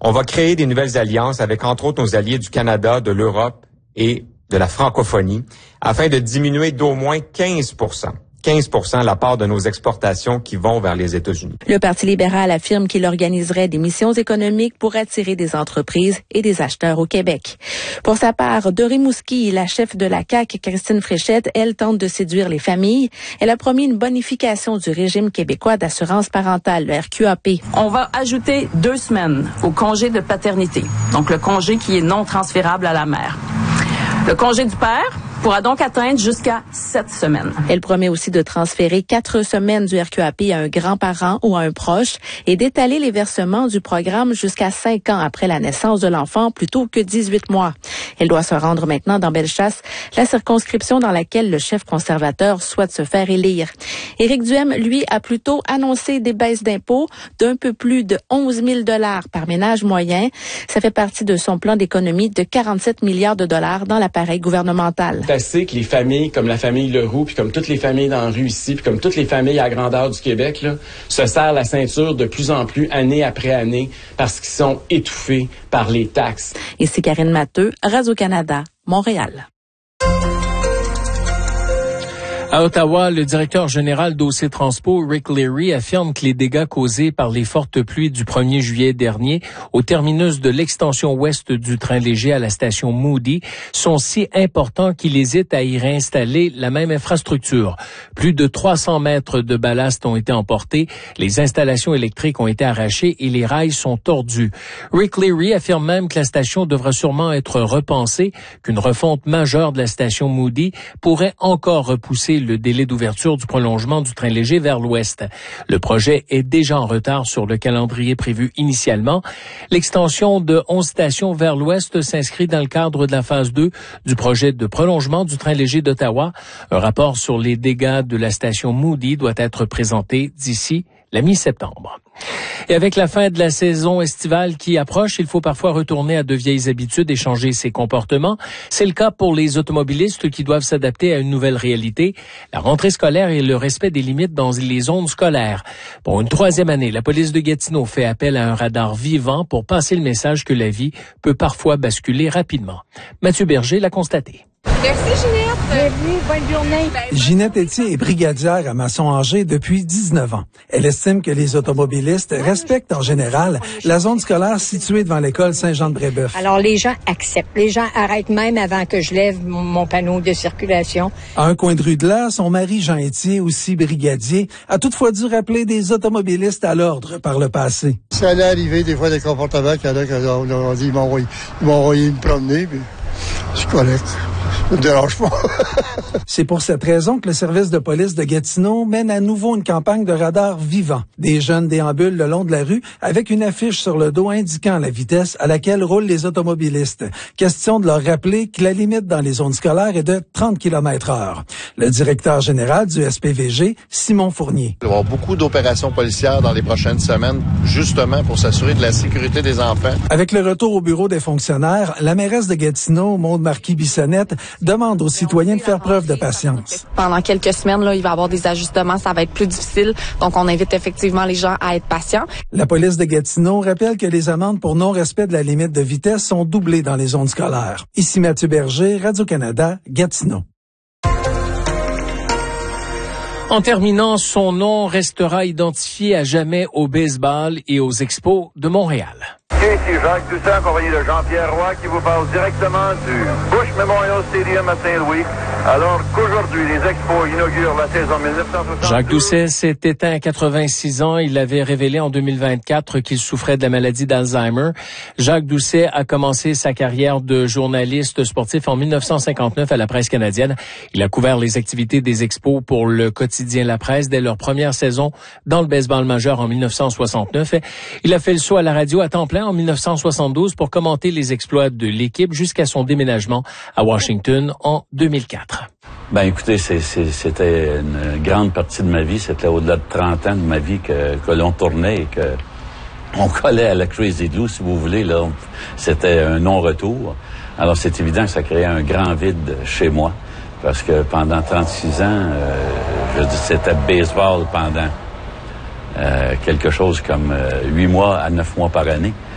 On va créer des nouvelles alliances avec, entre autres, nos alliés du Canada, de l'Europe et de la francophonie, afin de diminuer d'au moins 15% la part de nos exportations qui vont vers les États-Unis. Le Parti libéral affirme qu'il organiserait des missions économiques pour attirer des entreprises et des acheteurs au Québec. Pour sa part, de Rimouski, la chef de la CAQ, Christine Fréchette, elle tente de séduire les familles. Elle a promis une bonification du régime québécois d'assurance parentale, le RQAP. On va ajouter 2 semaines au congé de paternité, donc le congé qui est non transférable à la mère. Le congé du père pourra donc atteindre jusqu'à 7 semaines. Elle promet aussi de transférer 4 semaines du RQAP à un grand-parent ou à un proche et d'étaler les versements du programme jusqu'à 5 ans après la naissance de l'enfant plutôt que 18 mois. Elle doit se rendre maintenant dans Bellechasse, la circonscription dans laquelle le chef conservateur souhaite se faire élire. Éric Duhem, lui, a plutôt annoncé des baisses d'impôts d'un peu plus de 11 000 $ par ménage moyen. Ça fait partie de son plan d'économie de 47 milliards de dollars dans l'appareil gouvernemental. C'est assez que les familles, comme la famille Leroux, puis comme toutes les familles dans la rue ici, puis comme toutes les familles à grandeur du Québec, là, se serrent la ceinture de plus en plus, année après année, parce qu'ils sont étouffés par les taxes. Ici Karine Matteux, Radio-Canada, Montréal. À Ottawa, le directeur général d'OC Transpo, Rick Leary, affirme que les dégâts causés par les fortes pluies du 1er juillet dernier au terminus de l'extension ouest du train léger à la station Moody sont si importants qu'il hésite à y réinstaller la même infrastructure. Plus de 300 mètres de ballast ont été emportés, les installations électriques ont été arrachées et les rails sont tordus. Rick Leary affirme même que la station devra sûrement être repensée, qu'une refonte majeure de la station Moody pourrait encore repousser le délai d'ouverture du prolongement du train léger vers l'ouest. Le projet est déjà en retard sur le calendrier prévu initialement. L'extension de 11 stations vers l'ouest s'inscrit dans le cadre de la phase 2 du projet de prolongement du train léger d'Ottawa. Un rapport sur les dégâts de la station Moody doit être présenté d'ici la mi-septembre. Et avec la fin de la saison estivale qui approche, il faut parfois retourner à de vieilles habitudes et changer ses comportements. C'est le cas pour les automobilistes qui doivent s'adapter à une nouvelle réalité, la rentrée scolaire et le respect des limites dans les zones scolaires. Pour une 3e année, la police de Gatineau fait appel à un radar vivant pour passer le message que la vie peut parfois basculer rapidement. Mathieu Berger l'a constaté. Merci Ginette. Bienvenue, bonne journée. Ginette Etier est brigadière à Masson-Angers depuis 19 ans. Elle estime que les automobilistes respectent en général la zone scolaire située devant l'école Saint-Jean-de-Brébeuf. Alors les gens acceptent. Les gens arrêtent même avant que je lève mon panneau de circulation. À un coin de rue de là, son mari Jean Etier, aussi brigadier, a toutefois dû rappeler des automobilistes à l'ordre par le passé. Ça allait arriver des fois des comportements qu'il y en a qui ont dit ils m'ont envoyé me promener, puis c'est correct. Ça me dérange pas. C'est pour cette raison que le service de police de Gatineau mène à nouveau une campagne de radar vivant. Des jeunes déambulent le long de la rue avec une affiche sur le dos indiquant la vitesse à laquelle roulent les automobilistes. Question de leur rappeler que la limite dans les zones scolaires est de 30 km/h. Le directeur général du SPVG, Simon Fournier. Il va y avoir beaucoup d'opérations policières dans les prochaines semaines, justement pour s'assurer de la sécurité des enfants. Avec le retour au bureau des fonctionnaires, la mairesse de Gatineau, Maude Marquis-Bissonnette, demande aux citoyens de faire preuve de patience. Pendant quelques semaines, là, il va y avoir des ajustements, ça va être plus difficile. Donc, on invite effectivement les gens à être patients. La police de Gatineau rappelle que les amendes pour non-respect de la limite de vitesse sont doublées dans les zones scolaires. Ici Mathieu Berger, Radio-Canada, Gatineau. En terminant, son nom restera identifié à jamais au baseball et aux expos de Montréal. Ici Jacques Doucet, compagnie de Jean-Pierre Roy, qui vous parle directement du Bush Memorial Stadium à Saint-Louis, alors qu'aujourd'hui, les Expos inaugurent la saison 1960. Jacques Doucet s'est éteint à 86 ans. Il avait révélé en 2024 qu'il souffrait de la maladie d'Alzheimer. Jacques Doucet a commencé sa carrière de journaliste sportif en 1959 à la Presse canadienne. Il a couvert les activités des Expos pour le quotidien La Presse dès leur première saison dans le baseball majeur en 1969. Il a fait le saut à la radio à temps plein en 1972 pour commenter les exploits de l'équipe jusqu'à son déménagement à Washington en 2004. Ben écoutez, c'était une grande partie de ma vie. C'était au-delà de 30 ans de ma vie que l'on tournait et que on collait à la Crazy Glue, si vous voulez. Là, c'était un non-retour. Alors c'est évident que ça créait un grand vide chez moi parce que pendant 36 ans, je dis c'était baseball pendant quelque chose comme 8 mois à 9 mois par année.